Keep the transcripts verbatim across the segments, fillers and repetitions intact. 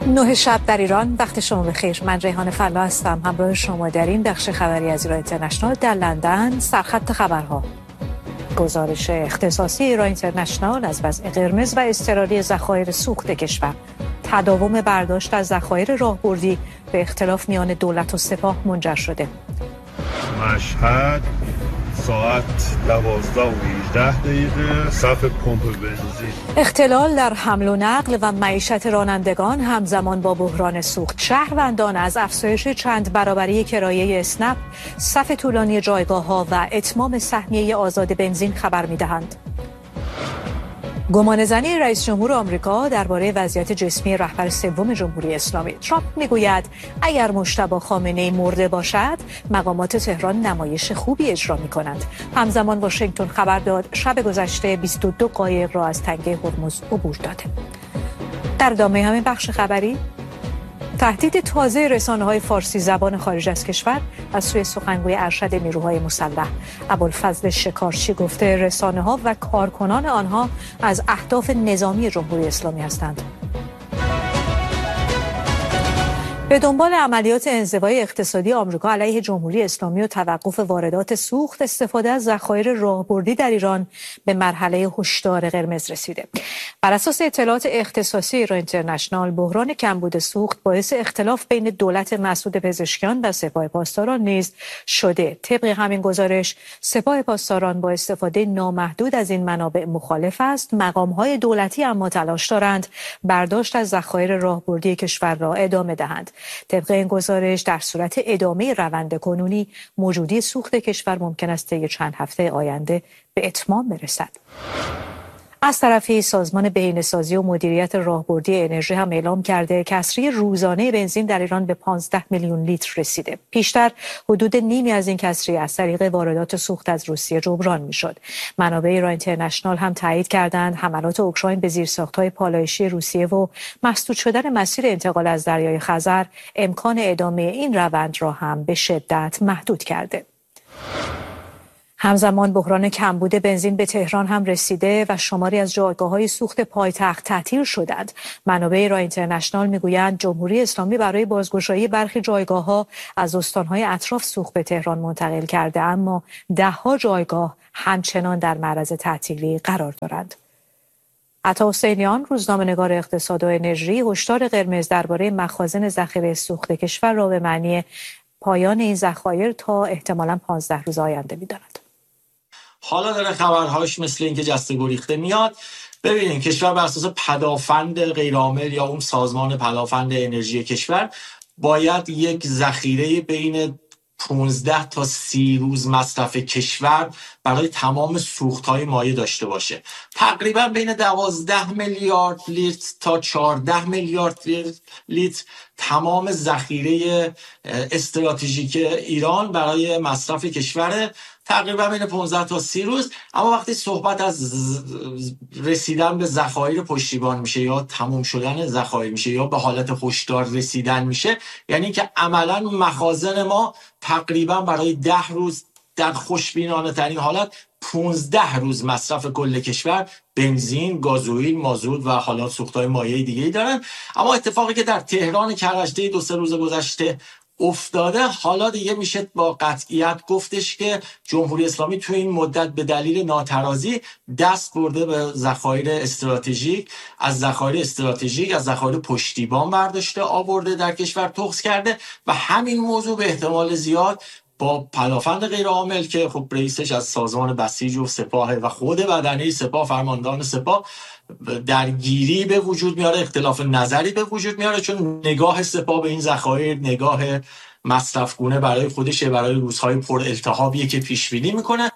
نه شب در ایران. وقت شما بخیر. من ریحان فلا هستم، همراه شما در این بخش خبری از ایران اینترنشنال. در لندن سرخط خبرها: گزارش اختصاصی ایران اینترنشنال از وضع قرمز و اضطراری ذخایر سوخت کشور. تداوم برداشت از ذخایر راهبردی به اختلاف میان دولت و سپاه منجر شده. مشهد ساعت دوازده و هجده دقیقه صف پمپ بنزین. اختلال در حمل و نقل و معیشت رانندگان همزمان با بحران سوخت. شهروندان از افزایش چند برابری کرایه اسنپ، صف طولانی جایگاه‌ها و اتمام سهمیه آزاد بنزین خبر می‌دهند. گمانه‌زنی رئیس جمهور آمریکا درباره وضعیت جسمی رهبر سوم جمهوری اسلامی. ترامپ میگوید اگر مجتبی خامنه‌ای مرده باشد، مقامات تهران نمایش خوبی اجرا می‌کنند. همزمان واشنگتن خبر داد شب گذشته بیست و دو قایق را از تنگه هرمز عبور داده. در ادامه همین بخش خبری، تهدید تازه رسانه‌های فارسی زبان خارج از کشور از سوی سخنگوی ارشد نیروهای مسلح ابوالفضل شکارچی گفته رسانه‌ها و کارکنان آنها از اهداف نظامی جمهوری اسلامی هستند. به دنبال عملیات انزوای اقتصادی آمریکا علیه جمهوری اسلامی و توقف واردات سوخت، استفاده از ذخایر راهبردی در ایران به مرحله هشدار قرمز رسیده. بر اساس اطلاعات اختصاصی ایران اینترنشنال، بحران کمبود سوخت باعث اختلاف بین دولت مسعود پزشکیان و سپاه پاسداران نیز شده. طبق همین گزارش، سپاه پاسداران با استفاده نامحدود از این منابع مخالف است. مقام‌های دولتی اما تلاش دارند برداشت از ذخایر راهبردی کشور را ادامه دهند. طبق این گزارش، در صورت ادامه روند کنونی، موجودی سوخت کشور ممکن است طی چند هفته آینده به اتمام برسد. از طرفی سازمان بهینه‌سازی و مدیریت راهبردی انرژی هم اعلام کرده کسری روزانه بنزین در ایران به پانزده میلیون لیتر رسیده. پیشتر حدود نیمی از این کسری از طریق واردات سوخت از روسیه جبران میشد. منابع ایران اینترنشنال هم تایید کردند حملات اوکراین به زیرساخت‌های پالایشی روسیه و مسدود شدن مسیر انتقال از دریای خزر امکان ادامه این روند را هم به شدت محدود کرده. همزمان بحران کمبود بنزین به تهران هم رسیده و شماری از جایگاه‌های سوخت پایتخت تعطیل شدند. منابع ایران اینترنشنال میگویند جمهوری اسلامی برای بازگشایی برخی جایگاه‌ها از استان‌های اطراف سوخت به تهران منتقل کرده، اما ده‌ها جایگاه همچنان در معرض تعطیلی قرار دارند. عطا حسینیان، روزنامه‌نگار اقتصاد و انرژی، هشدار قرمز درباره مخازن ذخیره سوخت کشور را به معنی پایان این ذخایر تا احتمالاً پانزده روز آینده می‌داند. حالا داره خبرهاش مثل اینکه جسته گریخته میاد. ببینید کشور بر اساس پدافند غیرعامل یا اون سازمان پدافند انرژی کشور باید یک ذخیره بین پانزده تا سی روز مصرف کشور برای تمام سوخت‌های مایع داشته باشه. تقریبا بین دوازده میلیارد لیتر تا چهارده میلیارد لیتر تمام ذخیره استراتژیک ایران برای مصرف کشور، تقریبا بین پانزده تا سی روز. اما وقتی صحبت از رسیدن به ذخایر پشتیبان میشه یا تموم شدن ذخایر میشه یا به حالت هشدار رسیدن میشه، یعنی که عملا مخازن ما تقریبا برای ده روز در خوشبینانه ترین حالت پانزده روز مصرف کل کشور بنزین، گازوئیل، مازوت و حالا سوخت‌های مایع دیگه‌ای دارن. اما اتفاقی که در تهران کرج‌ده دو سه روز گذشته افتاده، حالا دیگه میشه با قطعیت گفتش که جمهوری اسلامی تو این مدت به دلیل ناترازی دست برده به ذخایر استراتژیک، از ذخایر استراتژیک از ذخایر پشتیبان برداشته آورده در کشور تخص کرده و همین موضوع به احتمال زیاد با پدافند غیرعامل که خب رئیسش از سازمان بسیج و سپاه و خود بدنه سپاه، فرماندهان سپاه، درگیری به وجود میاره، اختلاف نظری به وجود میاره، چون نگاه سپاه به این ذخایر نگاه مصرفگونه برای خودشه، برای روزهای پر التهابیه که پیش بینی میکنه.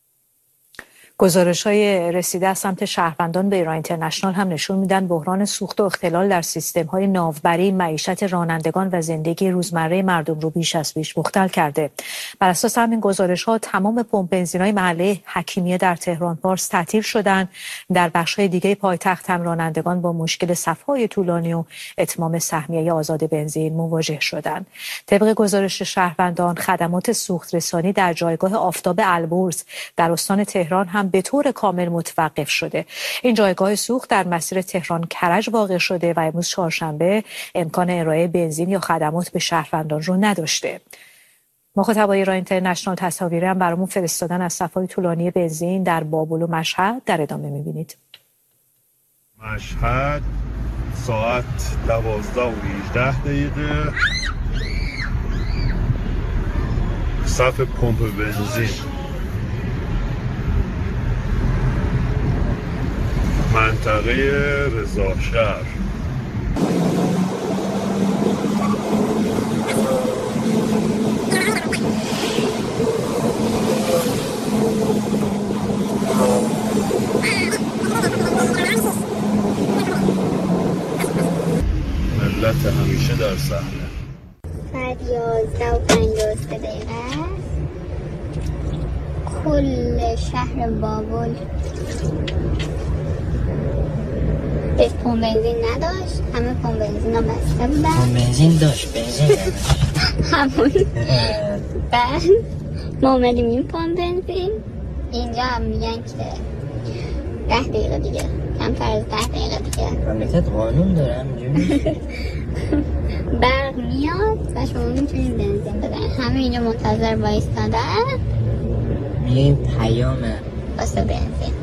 گزارش‌های رسیده از سمت شهروندان به ایران اینترنشنال هم نشون میدن بحران سوخت و اختلال در سیستم‌های ناوبری معیشت رانندگان و زندگی روزمره مردم رو بیش از پیش مختل کرده. بر اساس همین گزارش‌ها تمام پمپ بنزین‌های محله حکیمیه در تهران پارس تعطیل شدند. در بخش‌های دیگه پایتخت هم رانندگان با مشکل صف‌های طولانی و اتمام سهمیه آزاد بنزین مواجه شدند. طبق گزارش شهروندان، خدمات سوخت رسانی در جایگاه آفتاب البرز در استان تهران هم تهران به طور کامل متوقف شده. این جایگاه سوخت در مسیر تهران کرج واقع شده و امروز چهارشنبه امکان ارائه بنزین یا خدمات به شهروندان رو نداشته. مخاطبای ایران اینترنشنال تصاویری هم برامون فرستادن از صف‌های طولانی بنزین در بابل و مشهد. در ادامه می‌بینید. مشهد ساعت دوازده و هجده دقیقه صف پمپ بنزین. منطقه رضاشهر. ملت همیشه در صحنه. ساعت یازده و پنجاه و سه دقیقه کل شهر بابل به پمپ بنزین نداشت، همه پمپ بنزین ها بسته بودن. پمپ بنزین داشت، بنزین نداشت. همون بعد ما اومدیم این پمپ بنزین، اینجا هم میگن که ده دقیقه دیگه، کمتر از ده دقیقه دیگه رابطت قانون داره همینجوری برق میاد و شما میتونید بنزین بزنید. همه اینجا منتظر وایستادن میگه این پیامه واسه بنزین.